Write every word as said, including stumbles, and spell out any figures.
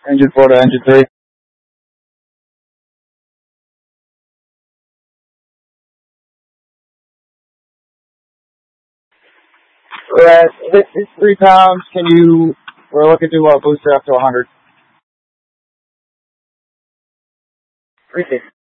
Engine four to engine three. We're at it's three pounds. Can you? We're looking to uh, boost her up to one hundred. Three.